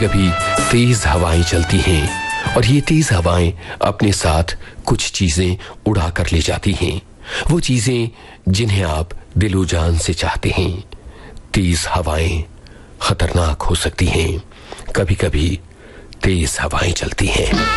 कभी तेज हवाएं चलती हैं और ये तेज हवाएं अपने साथ कुछ चीजें उड़ा कर ले जाती हैं, वो चीजें जिन्हें आप दिलो जान से चाहते हैं। तेज हवाएं खतरनाक हो सकती हैं, कभी कभी तेज हवाएं चलती हैं।